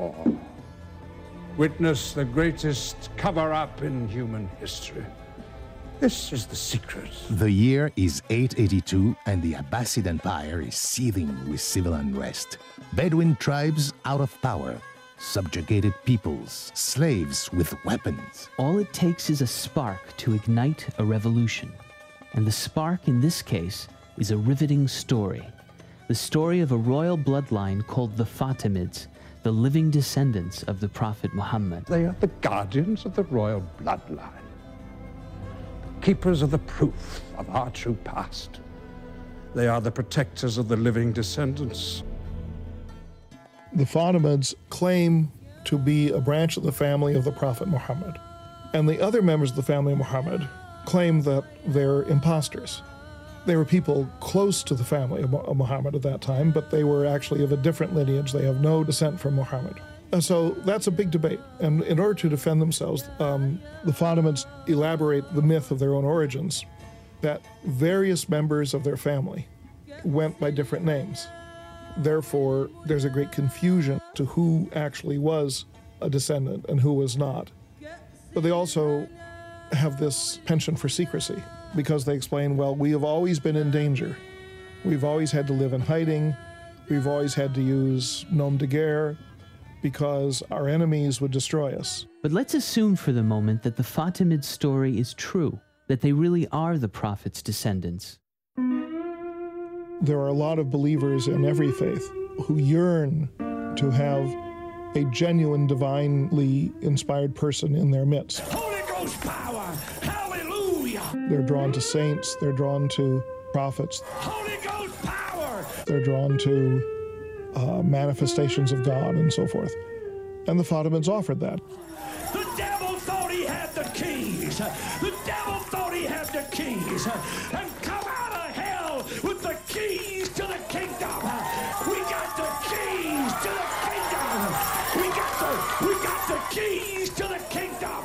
war. Witness the greatest cover-up in human history. This is the secret. The year is 882 and the Abbasid Empire is seething with civil unrest. Bedouin tribes out of power, subjugated peoples, slaves with weapons. All it takes is a spark to ignite a revolution. And the spark in this case is a riveting story. The story of a royal bloodline called the Fatimids, the living descendants of the Prophet Muhammad. They are the guardians of the royal bloodline. Keepers of the proof of our true past. They are the protectors of the living descendants. The Fatimids claim to be a branch of the family of the Prophet Muhammad. And the other members of the family of Muhammad claim that they're imposters. They were people close to the family of Muhammad at that time, but they were actually of a different lineage. They have no descent from Muhammad. And so that's a big debate. And in order to defend themselves, the Fatimids elaborate the myth of their own origins, that various members of their family went by different names. Therefore, there's a great confusion to who actually was a descendant and who was not. But they also have this penchant for secrecy because they explain, well, we have always been in danger. We've always had to live in hiding. We've always had to use nom de guerre because our enemies would destroy us. But let's assume for the moment that the Fatimid story is true, that they really are the Prophet's descendants. There are a lot of believers in every faith who yearn to have a genuine, divinely inspired person in their midst. Holy Ghost power! Hallelujah! They're drawn to saints, they're drawn to prophets. Holy Ghost power! They're drawn to manifestations of God and so forth. And the Fatimids offered that. The devil thought he had the keys. The devil thought he had the keys. And come out of hell with the keys to the kingdom. We got the keys to the kingdom. We got the keys to the kingdom.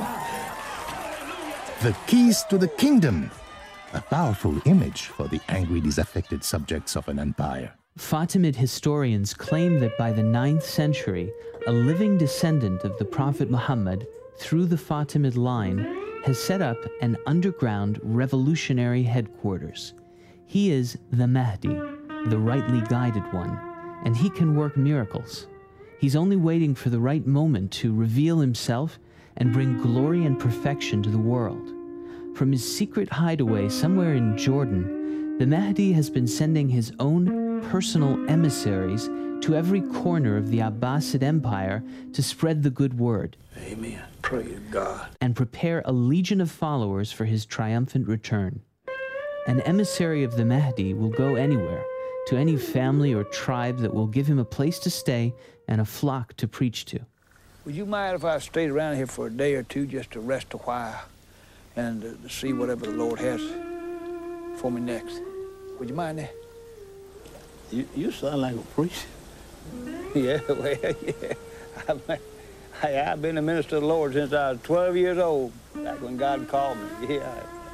The keys to the kingdom. A powerful image for the angry, disaffected subjects of an empire. Fatimid historians claim that by the 9th century, a living descendant of the Prophet Muhammad, through the Fatimid line, has set up an underground revolutionary headquarters. He is the Mahdi, the rightly guided one, and he can work miracles. He's only waiting for the right moment to reveal himself and bring glory and perfection to the world. From his secret hideaway somewhere in Jordan, the Mahdi has been sending his own personal emissaries to every corner of the Abbasid Empire to spread the good word. Amen. Praise God. And prepare a legion of followers for his triumphant return. An emissary of the Mahdi will go anywhere, to any family or tribe that will give him a place to stay and a flock to preach to. Would you mind if I stayed around here for a day or two just to rest a while and to see whatever the Lord has for me next? Would you mind that? You sound like a priest. Yeah, well, yeah. I've been a minister of the Lord since I was 12 years old, back when God called me. Yeah,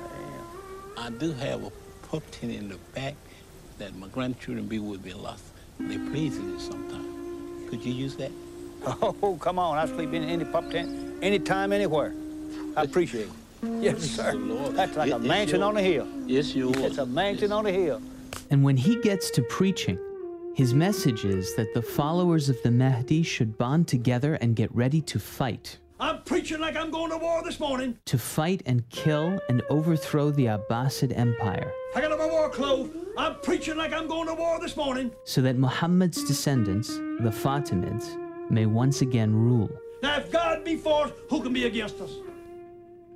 I am. I do have a pup tent in the back that my grandchildren be with me a lot. They please in it sometimes. Could you use that? Oh, come on. I sleep in any pup tent, anytime, anywhere. I appreciate it. Yes, sir. That's like a mansion on a hill. Yes, you It's a mansion on a hill. And when he gets to preaching, his message is that the followers of the Mahdi should bond together and get ready to fight. I'm preaching like I'm going to war this morning. To fight and kill and overthrow the Abbasid Empire. I got on my war clothes. I'm preaching like I'm going to war this morning. So that Muhammad's descendants, the Fatimids, may once again rule. Now, if God be for us, who can be against us?